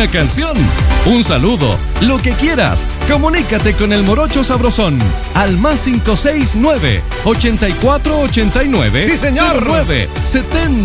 una canción, un saludo, lo que quieras. Comunícate con el Morocho Sabrosón al +569 8489 ¡Sí, señor! 09 70